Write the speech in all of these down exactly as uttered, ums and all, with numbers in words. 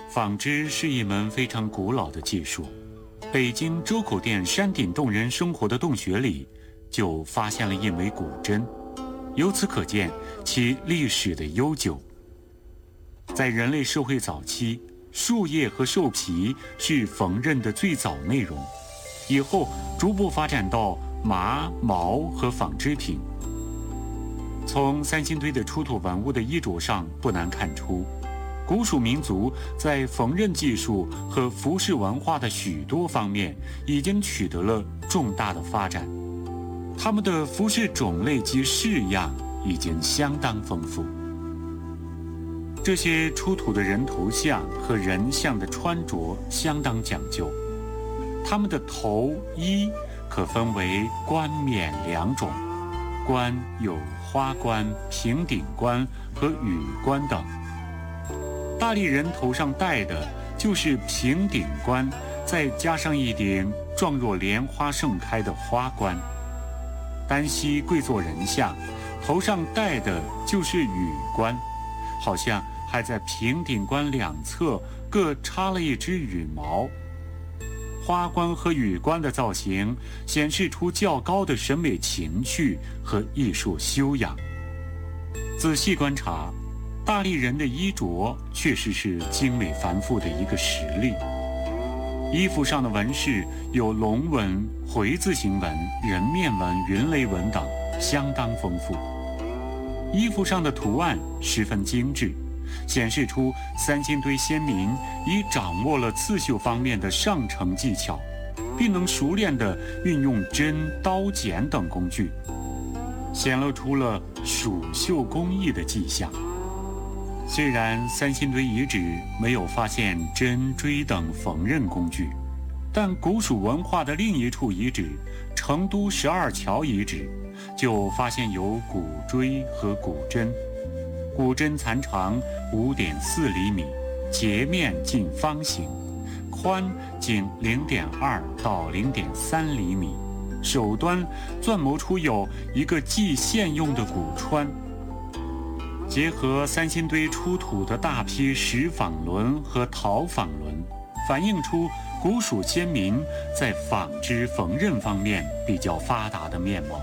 纺织是一门非常古老的技术。北京周口店山顶洞人生活的洞穴里，就发现了一枚古针，由此可见其历史的悠久。在人类社会早期，树叶和兽皮是缝纫的最早内容，以后逐步发展到麻、毛和纺织品。从三星堆的出土文物的衣着上，不难看出，古蜀民族在缝纫技术和服饰文化的许多方面已经取得了重大的发展。他们的服饰种类及式样已经相当丰富。这些出土的人头像和人像的穿着相当讲究，他们的头衣可分为冠冕两种，冠有花冠、平顶冠和羽冠等。大力人头上戴的就是平顶冠，再加上一顶状若莲花盛开的花冠。单膝跪坐人像头上戴的就是羽冠，好像还在平顶冠两侧各插了一只羽毛。花冠和羽冠的造型显示出较高的审美情趣和艺术修养。仔细观察，大力人的衣着确实是精美繁复的一个实例。衣服上的纹饰有龙纹、回字形纹、人面纹、云雷纹等，相当丰富。衣服上的图案十分精致，显示出三星堆先民已掌握了刺绣方面的上乘技巧，并能熟练地运用针、刀、剪等工具，显露出了蜀绣工艺的迹象。虽然三星堆遗址没有发现针、锥等缝纫工具，但古蜀文化的另一处遗址成都十二桥遗址就发现有古锥和古针。古针残长 五点四厘米，截面近方形，宽仅 零点二到零点三厘米，手端钻磨出有一个系线用的古穿。结合三星堆出土的大批石纺轮和陶纺轮，反映出古蜀先民在纺织缝纫方面比较发达的面貌。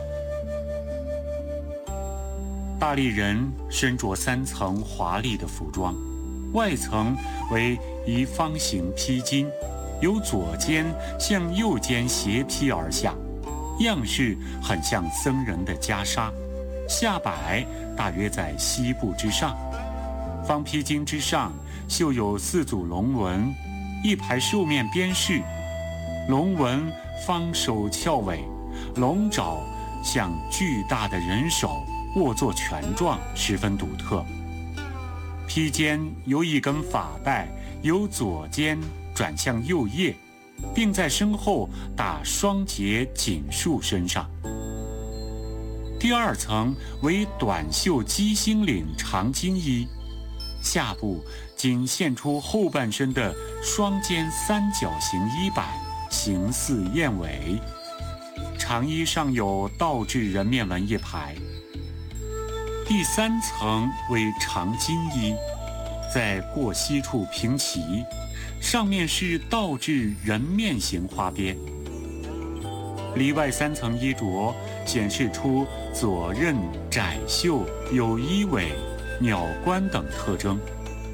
大力人身着三层华丽的服装，外层为一方形披巾，由左肩向右肩斜披而下，样式很像僧人的袈裟，下摆大约在膝部之上。方披巾之上绣有四组龙纹，一排兽面边饰，龙纹方首翘尾，龙爪像巨大的人手，握作拳状，十分独特。披肩由一根发带由左肩转向右腋，并在身后打双结紧束身上。第二层为短袖鸡心领长襟衣，下部仅现出后半身的双肩三角形衣摆，形似燕尾。长衣上有倒置人面纹一排。第三层为长襟衣，在过膝处平齐，上面是倒置人面形花边。里外三层衣着显示出左衽、窄袖、有衣尾、鸟冠等特征，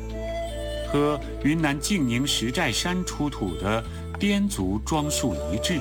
和云南净宁石寨山出土的滇族装束一致。